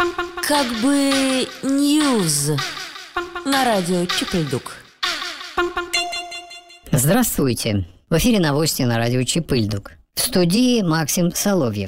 Как бы ньюз на радио Чипыльдук. Здравствуйте! В эфире новости на радио Чипыльдук. В студии Максим Соловьев.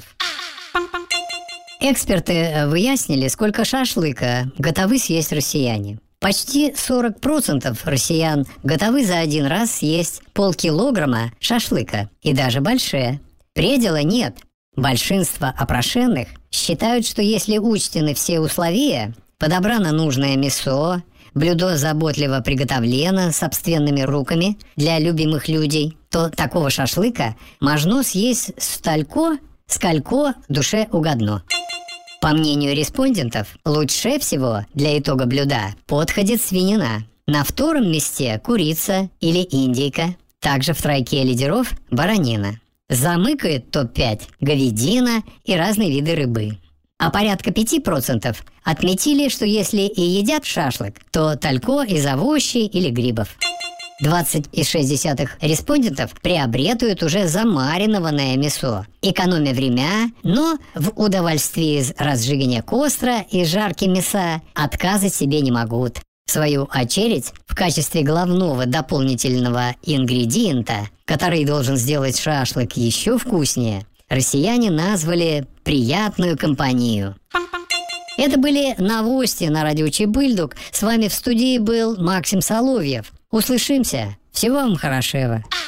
Эксперты выяснили, сколько шашлыка готовы съесть россияне. Почти 40% россиян готовы за один раз съесть полкилограмма шашлыка, и даже больше. Предела нет. Большинство опрошенных считают, что если учтены все условия, подобрано нужное мясо, блюдо заботливо приготовлено собственными руками для любимых людей, то такого шашлыка можно съесть столько, сколько душе угодно. По мнению респондентов, лучше всего для итога блюда подходит свинина. На втором месте курица или индейка. Также в тройке лидеров баранина. Замыкает топ-5 говядина и разные виды рыбы. А порядка 5% отметили, что если и едят шашлык, то только из овощей или грибов. 20,6 респондентов приобретают уже замаринованное мясо, экономя время, но в удовольствии разжигания костра и жарки мяса отказать себе не могут. В свою очередь, в качестве главного дополнительного ингредиента, который должен сделать шашлык еще вкуснее, россияне назвали приятную компанию. Это были новости на радио Чипыльдук. С вами в студии был Максим Соловьев. Услышимся. Всего вам хорошего.